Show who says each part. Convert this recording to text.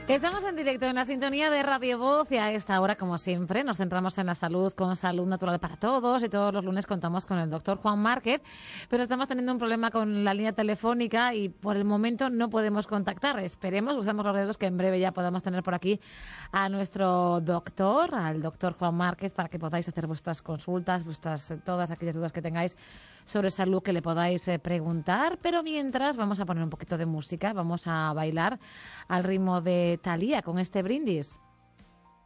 Speaker 1: Estamos en directo en la sintonía de Radio Voz y a esta hora, como siempre, nos centramos en la salud con Salud Natural para Todos y todos los lunes contamos con el doctor Juan Márquez, pero estamos teniendo un problema con la línea telefónica y por el momento no podemos contactar. Esperemos, usamos los dedos, que en breve ya podamos tener por aquí a nuestro doctor, al doctor Juan Márquez, para que podáis hacer vuestras consultas, todas aquellas dudas que tengáis sobre salud que le podáis preguntar. Pero mientras vamos a poner un poquito de música, vamos a bailar al ritmo de Thalía con este Brindis.